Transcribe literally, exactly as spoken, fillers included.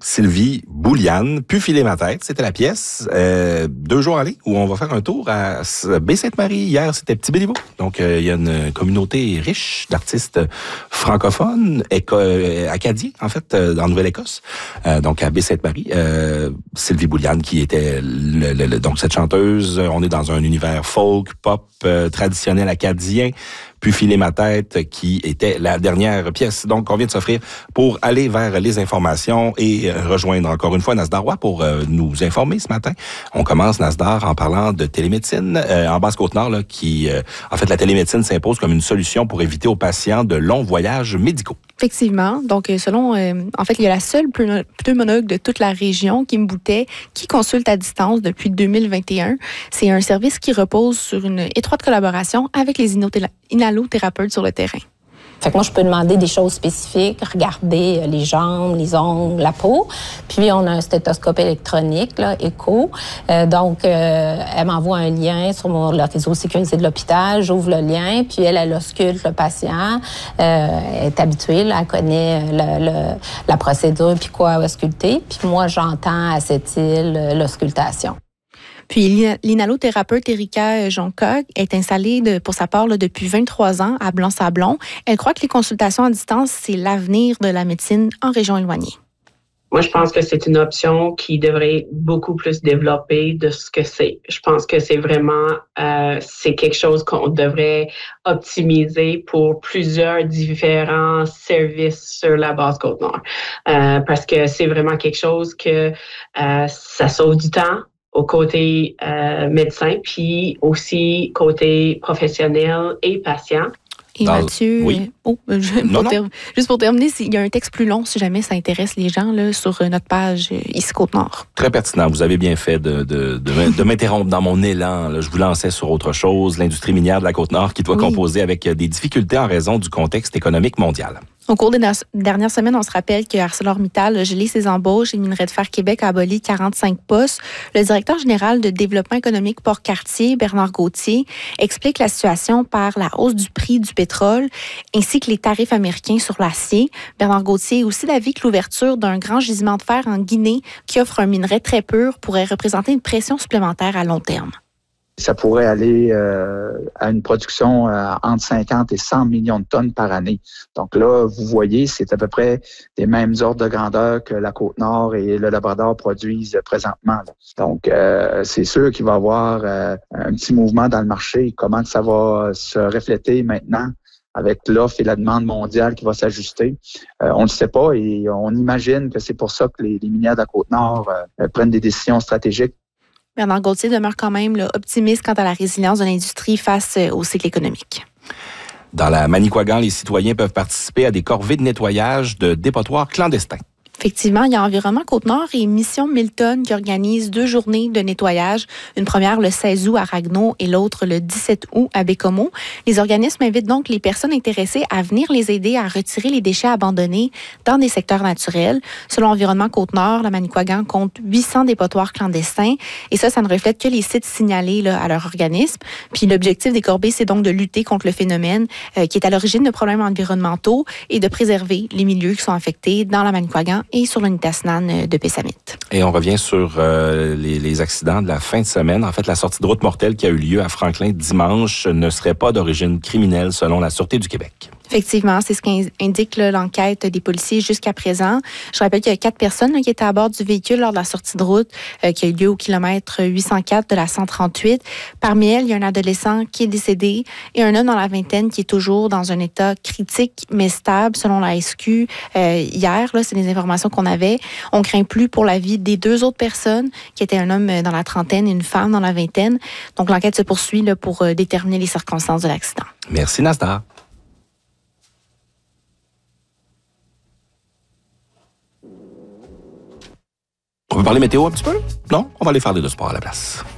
Sylvie Bouliane, Pu filer ma tête, c'était la pièce. Euh, deux jours aller où on va faire un tour à Baie-Sainte-Marie. Hier, c'était Petit-Béliveau. Donc, euh, il y a une communauté riche d'artistes francophones, éco- euh, acadiens, en fait, euh, en Nouvelle-Écosse. Euh, donc, à Baie-Sainte-Marie. Euh, Sylvie Bouliane, qui était le, le, le, donc cette chanteuse. On est dans un univers folk, pop, euh, traditionnel acadien. Pu filer ma tête, qui était la dernière pièce. Donc, on vient de s'offrir pour aller vers les informations et euh, rejoindre encore une fois Nasdar Roy pour euh, nous informer ce matin. On commence, Nasdar, en parlant de télémédecine euh, en Basse-Côte-Nord, là, qui, euh, en fait, la télémédecine s'impose comme une solution pour éviter aux patients de longs voyages médicaux. Effectivement. Donc, selon, euh, en fait, il y a la seule pneumologue de toute la région, Kim Boutet, qui consulte à distance depuis deux mille vingt et un. C'est un service qui repose sur une étroite collaboration avec les inhalothérapeutes sur le terrain. Fait que moi, je peux demander des choses spécifiques, regarder les jambes, les ongles, la peau. Puis, on a un stéthoscope électronique, là, écho. Euh, donc, euh, elle m'envoie un lien sur mon, le réseau sécurisé de l'hôpital. J'ouvre le lien, puis elle, elle ausculte le patient. Euh, elle est habituée, là, elle connaît le, le, la procédure, puis quoi ausculter. Puis moi, j'entends à cette île l'auscultation. Puis l'inhalothérapeute Erika Jonca est installée de, pour sa part là, depuis vingt-trois ans à Blanc-Sablon. Elle croit que les consultations à distance, c'est l'avenir de la médecine en région éloignée. Moi, je pense que c'est une option qui devrait beaucoup plus développer de ce que c'est. Je pense que c'est vraiment, euh, c'est quelque chose qu'on devrait optimiser pour plusieurs différents services sur la Basse-Côte-Nord. Euh, parce que c'est vraiment quelque chose que euh, ça sauve du temps au côté euh, médecin, puis aussi côté professionnel et patient. Et Dans Mathieu, oui. euh, oh, je, non, pour non. ter, juste pour terminer, il y a un texte plus long si jamais ça intéresse les gens là, sur notre page euh, ici Côte-Nord. Très pertinent. Vous avez bien fait de, de, de, de m'interrompre dans mon élan. Là. Je vous lançais sur autre chose, l'industrie minière de la Côte-Nord qui doit oui. composer avec des difficultés en raison du contexte économique mondial. Au cours des dernières semaines, on se rappelle que ArcelorMittal a gelé ses embauches et Minerais de fer Québec a aboli quarante-cinq postes. Le directeur général de développement économique Port-Cartier, Bernard Gauthier, explique la situation par la hausse du prix du pétrole ainsi que les tarifs américains sur l'acier. Bernard Gauthier est aussi d'avis que l'ouverture d'un grand gisement de fer en Guinée qui offre un minerai très pur pourrait représenter une pression supplémentaire à long terme. Ça pourrait aller euh, à une production euh, entre cinquante et cent millions de tonnes par année. Donc là, vous voyez, c'est à peu près les mêmes ordres de grandeur que la Côte-Nord et le Labrador produisent présentement. Là. Donc, euh, c'est sûr qu'il va y avoir euh, un petit mouvement dans le marché. Comment ça va se refléter maintenant avec l'offre et la demande mondiale qui va s'ajuster? Euh, on ne sait pas et on imagine que c'est pour ça que les, les minières de la Côte-Nord euh, prennent des décisions stratégiques. Bernard Gauthier demeure quand même là, optimiste quant à la résilience de l'industrie face au cycle économique. Dans la Manicouagan, les citoyens peuvent participer à des corvées de nettoyage de dépotoirs clandestins. Effectivement, il y a Environnement Côte-Nord et Mission Milton qui organisent deux journées de nettoyage. Une première le seize août à Ragno et l'autre le dix-sept août à Bécomo. Les organismes invitent donc les personnes intéressées à venir les aider à retirer les déchets abandonnés dans des secteurs naturels. Selon Environnement Côte-Nord, la Manicouagan compte huit cents dépotoirs clandestins et ça, ça ne reflète que les sites signalés là, à leur organisme. Puis l'objectif des corvées, c'est donc de lutter contre le phénomène euh, qui est à l'origine de problèmes environnementaux et de préserver les milieux qui sont affectés dans la Manicouagan et sur l'unité Asnan de Pessamit. Et on revient sur euh, les, les accidents de la fin de semaine. En fait, la sortie de route mortelle qui a eu lieu à Franklin dimanche ne serait pas d'origine criminelle selon la Sûreté du Québec. Effectivement, c'est ce qu'indique là, l'enquête des policiers jusqu'à présent. Je rappelle qu'il y a quatre personnes là, qui étaient à bord du véhicule lors de la sortie de route euh, qui a eu lieu au kilomètre huit cent quatre de la cent trente-huit. Parmi elles, il y a un adolescent qui est décédé et un homme dans la vingtaine qui est toujours dans un état critique mais stable selon la S Q. Euh, hier, là, c'est des informations qu'on avait. On craint plus pour la vie des deux autres personnes qui étaient un homme dans la trentaine et une femme dans la vingtaine. Donc l'enquête se poursuit là, pour euh, déterminer les circonstances de l'accident. Merci Nasdar. On peut parler météo un petit peu? Non? On va aller faire des deux sports à la place.